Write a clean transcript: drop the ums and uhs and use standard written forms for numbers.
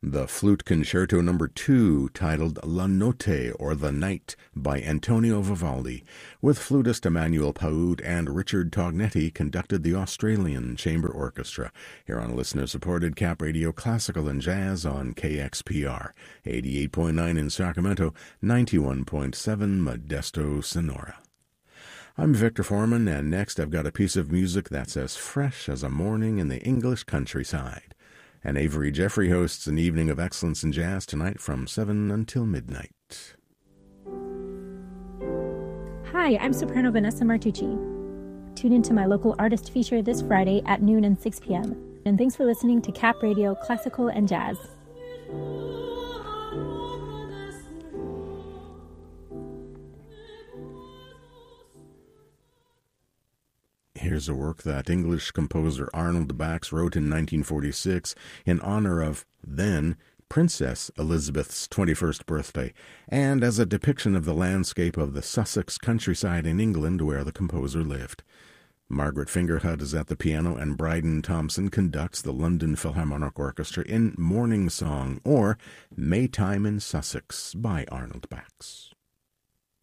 The Flute Concerto No. 2, titled La Notte, or The Night, by Antonio Vivaldi, with flutist Emmanuel Paoud and Richard Tognetti conducted the Australian Chamber Orchestra, here on listener-supported Cap Radio Classical and Jazz on KXPR, 88.9 in Sacramento, 91.7 Modesto, Sonora. I'm Victor Foreman, and next I've got a piece of music that's as fresh as a morning in the English countryside. And Avery Jeffrey hosts an evening of excellence in jazz tonight from 7 until midnight. Hi, I'm soprano Vanessa Martucci. Tune into my local artist feature this Friday at noon and 6 p.m. And thanks for listening to Cap Radio Classical and Jazz. Here's a work that English composer Arnold Bax wrote in 1946 in honor of, then, Princess Elizabeth's 21st birthday, and as a depiction of the landscape of the Sussex countryside in England where the composer lived. Margaret Fingerhut is at the piano, and Bryden Thompson conducts the London Philharmonic Orchestra in Morning Song, or Maytime in Sussex, by Arnold Bax.